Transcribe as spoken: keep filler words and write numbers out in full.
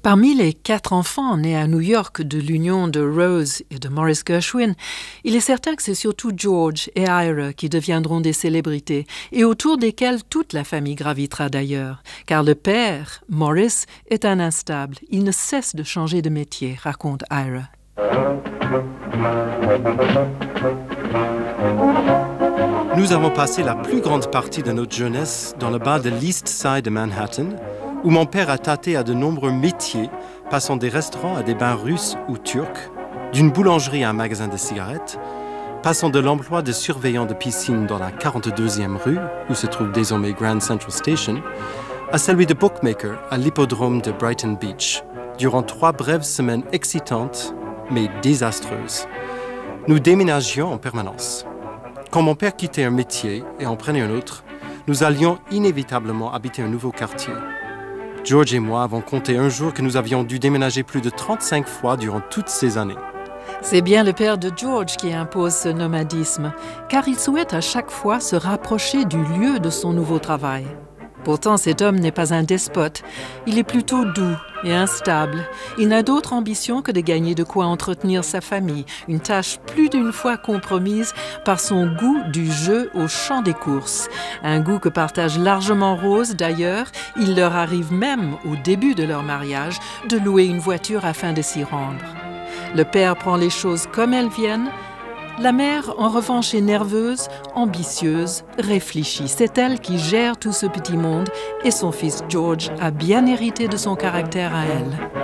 Parmi les quatre enfants nés à New York de l'union de Rose et de Morris Gershwin, il est certain que c'est surtout George et Ira qui deviendront des célébrités et autour desquels toute la famille gravitera d'ailleurs. Car le père, Morris, est un instable. Il ne cesse de changer de métier, raconte Ira. Nous avons passé la plus grande partie de notre jeunesse dans le bas de l'East Side de Manhattan, où mon père a tâté à de nombreux métiers, passant des restaurants à des bains russes ou turcs, d'une boulangerie à un magasin de cigarettes, passant de l'emploi de surveillant de piscine dans la quarante-deuxième rue, où se trouve désormais Grand Central Station, à celui de bookmaker à l'hippodrome de Brighton Beach, durant trois brèves semaines excitantes, mais désastreuses. Nous déménagions en permanence. Quand mon père quittait un métier et en prenait un autre, nous allions inévitablement habiter un nouveau quartier. George et moi avons compté un jour que nous avions dû déménager plus de trente-cinq fois durant toutes ces années. C'est bien le père de George qui impose ce nomadisme, car il souhaite à chaque fois se rapprocher du lieu de son nouveau travail. Pourtant, cet homme n'est pas un despote. Il est plutôt doux et instable. Il n'a d'autre ambition que de gagner de quoi entretenir sa famille, une tâche plus d'une fois compromise par son goût du jeu au champ des courses. Un goût que partage largement Rose, d'ailleurs. Il leur arrive même, au début de leur mariage, de louer une voiture afin de s'y rendre. Le père prend les choses comme elles viennent. La mère, en revanche, est nerveuse, ambitieuse, réfléchie. C'est elle qui gère tout ce petit monde et son fils George a bien hérité de son caractère à elle.